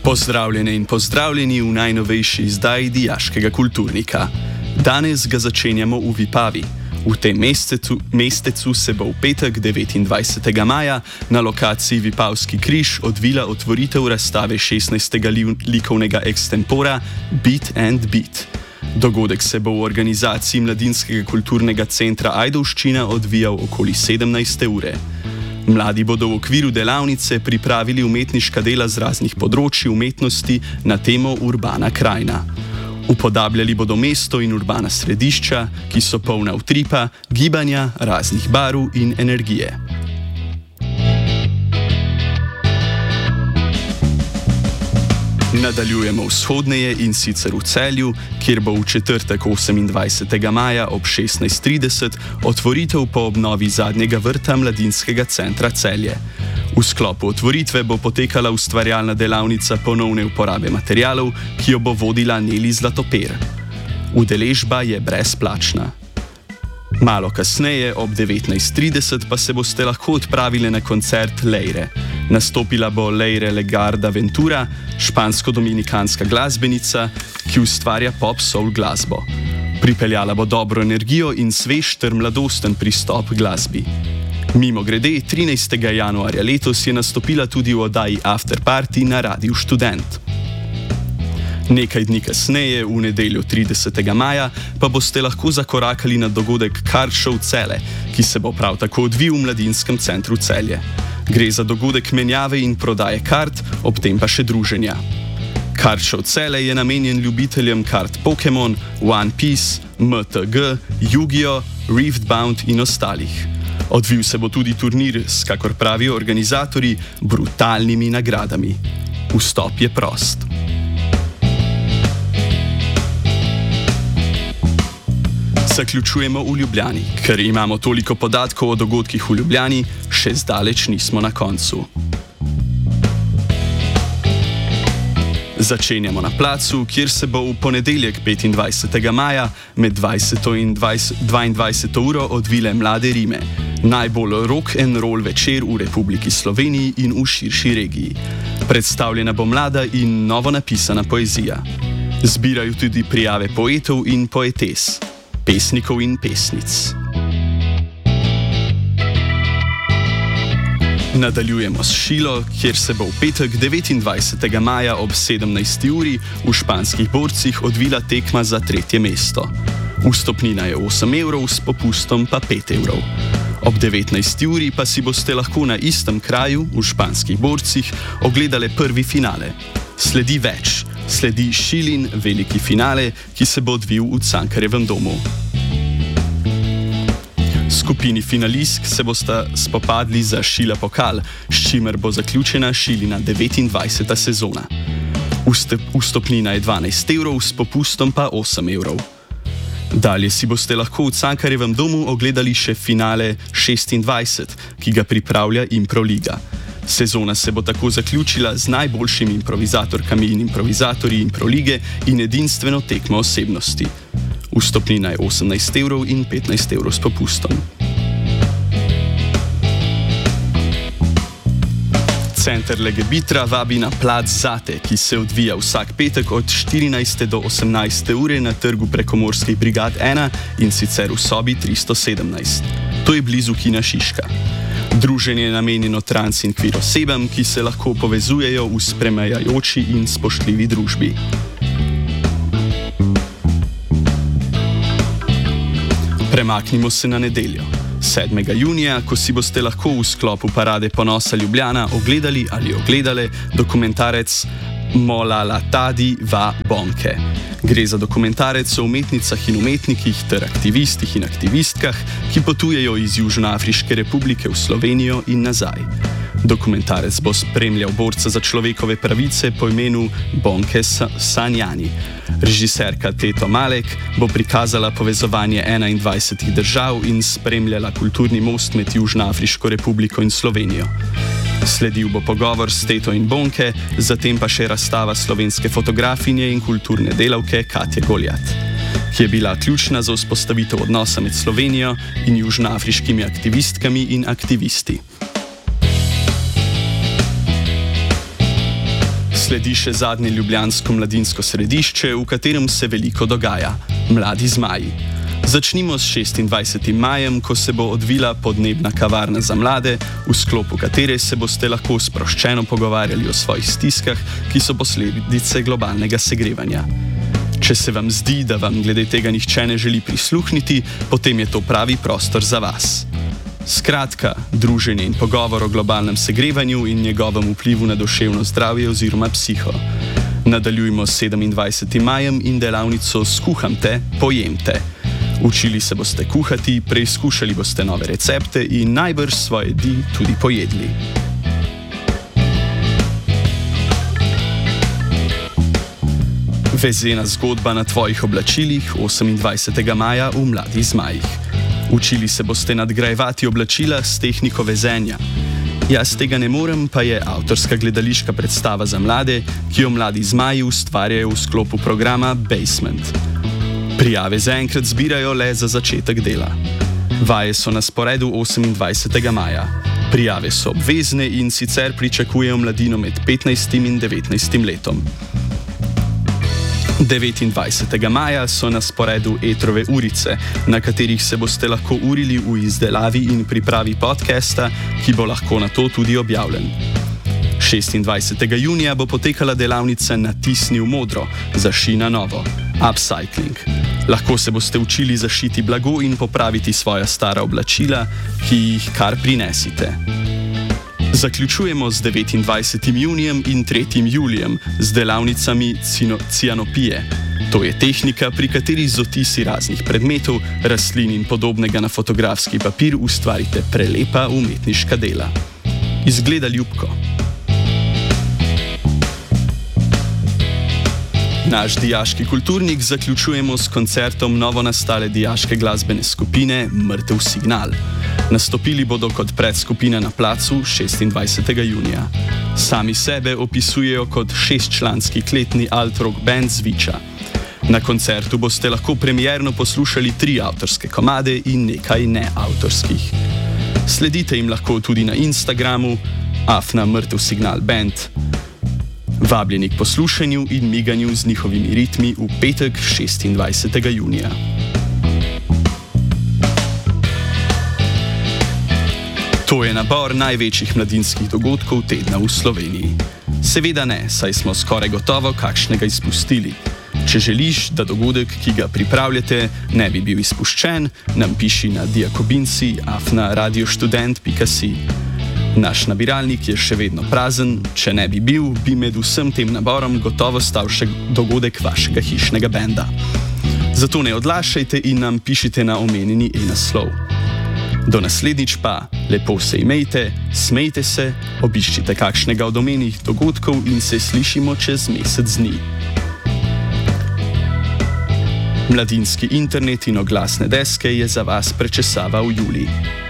Pozdravljene in pozdravljeni v najnovejši izdaji Dijaškega kulturnika. Danes ga začenjamo v Vipavi. V tem mestecu se bo v petek 29. maja na lokaciji Vipavski križ odvila otvoritev razstave 16. likovnega extempora Beat and Beat. Dogodek se bo v organizaciji Mladinskega kulturnega centra Ajdovščina odvijal okoli 17. ure. Mladi bodo v okviru delavnice pripravili umetniška dela z raznih področji umetnosti na temo urbana krajina. Upodabljali bodo mesto in urbana središča, ki so polna utripa, gibanja, raznih barv in energije. Nadaljujemo vzhodneje in sicer v Celju, kjer bo v četrtek 28. maja ob 16:30 otvoritev po obnovi zadnjega vrta Mladinskega centra Celje. V sklopu otvoritve bo potekala ustvarjalna delavnica ponovne uporabe materialov, ki jo bo vodila Neli Zlatoper. Udeležba je brezplačna. Malo kasneje, ob 19:30, pa se boste lahko odpravili na koncert Leire. Nastopila bo Leire Legarda Ventura, špansko-dominikanska glasbenica, ki ustvarja pop-soul glasbo. Pripeljala bo dobro energijo in svež ter mladosten pristop k glasbi. Mimogrede, 13. januarja letos je nastopila tudi v oddaji After Party na Radiu Študent. Nekaj dni kasneje, v nedeljo 30. maja, pa boste lahko zakorakali na dogodek Kart Show Cele, ki se bo prav tako odvil v Mladinskem centru Celje. Gre za dogodek menjave in prodaje kart, ob tem pa še druženja. Kart Show Cele je namenjen ljubiteljem kart Pokémon, One Piece, MTG, Yu-Gi-Oh!, Riftbound in ostalih. Odvil se bo tudi turnir s, kakor pravijo organizatorji, brutalnimi nagradami. Vstop je prost. Zaključujemo v Ljubljani. Ker imamo toliko podatkov o dogodkih v Ljubljani, še zdaleč nismo na koncu. Začenjamo na placu, kjer se bo v ponedeljek 25. maja med 20. in 22. uro odvile Mlade Rime, najbolj rock and roll večer v Republiki Sloveniji in v širši regiji. Predstavljena bo mlada in novo napisana poezija. Zbirajo tudi prijave poetov in poetes, pesnikov in pesnic. Nadaljujemo s Šilo, kjer se bo v petek 29. maja ob 17. uri v Španskih Borcih odvila tekma za 3. mesto. Vstopnina je 8 evrov, s popustom pa 5 evrov. Ob 19. uri pa si boste lahko na istem kraju, v Španskih Borcih, ogledali prvi finale. Sledi več. Sledi Šilin veliki finale, ki se bo odvil v Cankarjevem domu. Skupini finalistk se bosta spopadli za Šila pokal, s čimer bo zaključena Šilina 29. sezona. Vstopnina je 12 evrov, s popustom pa 8 evrov. Dalje si boste lahko v Cankarjevem domu ogledali še finale 26, ki ga pripravlja Improliga. Sezona se bo tako zaključila z najboljšimi improvizatorkami in improvizatorji Improlige in edinstveno tekmo osebnosti. Vstopnina je 18 evrov in 15 evrov s popustom. Center Legebitra vabi na plac Zate, ki se odvija vsak petek od 14. do 18. ure na trgu Prekomorskih brigad 1 in sicer v sobi 317. To je blizu kina Šiška. Druženje je namenjeno trans in queer osebam, ki se lahko povezujejo v spremljajoči in spoštljivi družbi. Premaknimo se na nedeljo, 7. junija, ko si boste lahko v sklopu Parade ponosa Ljubljana ogledali ali ogledale dokumentarec Molalatadi va Bonke. Gre za dokumentarec o umetnicah in umetnikih ter aktivistih in aktivistkah, ki potujejo iz Južnoafriške republike v Slovenijo in nazaj. Dokumentarec bo spremljal borca za človekove pravice po imenu Bonke Sanjani. Režiserka Teto Malek bo prikazala povezovanje 21 držav in spremljala kulturni most med Južnoafriško republiko in Slovenijo. Sledil bo pogovor s Teto in Bonke, zatem pa še razstava slovenske fotografinje in kulturne delavke Katje Goljat, ki je bila ključna za vzpostavitev odnosa med Slovenijo in južnoafriškimi aktivistkami in aktivisti. Sledi še zadnje ljubljansko mladinsko središče, v katerem se veliko dogaja – Mladi zmaji. Začnimo s 26. majem, ko se bo odvila podnebna kavarna za mlade, v sklopu katere se boste lahko sproščeno pogovarjali o svojih stiskah, ki so posledice globalnega segrevanja. Če se vam zdi, da vam glede tega nihče ne želi prisluhniti, potem je to pravi prostor za vas. Skratka, druženje in pogovor o globalnem segrevanju in njegovem vplivu na duševno zdravje oziroma psiho. Nadaljujmo s 27. majem in delavnico Skuhamte, pojemte. Učili se boste kuhati, preizkušali boste nove recepte in najbrž svoje jedi tudi pojedli. Vezena zgodba na tvojih oblačilih 28. maja v Mladih zmajih. Učili se boste nadgrajevati oblačila s tehniko vezenja. Jaz tega ne morem, pa je avtorska gledališka predstava za mlade, ki jo Mladi zmaji ustvarjajo v sklopu programa Basement. Prijave zaenkrat zbirajo le za začetek dela. Vaje so na sporedu 28. maja. Prijave so obvezne in sicer pričakujejo mladino med 15 in 19 letom. 29. maja so na sporedu Etrove urice, na katerih se boste lahko urili v izdelavi in pripravi podcasta, ki bo lahko na to tudi objavljen. 26. junija bo potekala delavnica Natisni v modro, zaši na novo, upcycling. Lahko se boste učili zašiti blago in popraviti svoja stara oblačila, ki jih kar prinesite. Zaključujemo z 29. junijem in 3. julijem z delavnicami cianopije. To je tehnika, pri kateri z otisi raznih predmetov, rastlin in podobnega na fotografski papir ustvarite prelepa umetniška dela. Izgleda ljubko. Naš dijaški kulturnik zaključujemo s koncertom novonastale dijaške glasbene skupine Mrtev signal. Nastopili bodo kot predskupina na placu 26. junija. Sami sebe opisujejo kot 6-članski kletni alt-rock band Zviča. Na koncertu boste lahko premierno poslušali 3 avtorske komade in nekaj neavtorskih. Sledite jim lahko tudi na Instagramu @Mrtev signal band. Vabljeni k poslušanju in miganju z njihovimi ritmi v petek 26. junija. To je nabor največjih mladinskih dogodkov tedna v Sloveniji. Seveda ne, saj smo skoraj gotovo kakšnega izpustili. Če želiš, da dogodek, ki ga pripravljate, ne bi bil izpuščen, nam piši na diakobinci@radiostudent.si. Naš nabiralnik je še vedno prazen, če ne bi bil, bi med vsem tem naborom gotovo stal še dogodek vašega hišnega benda. Zato ne odlašajte in nam pišite na omenjeni e-naslov. Do naslednjič pa, lepo se imejte, smejte se, obiščite kakšnega od omenjenih dogodkov in se slišimo čez mesec dni. Mladinski internet in oglasne deske je za vas prečesaval Julij.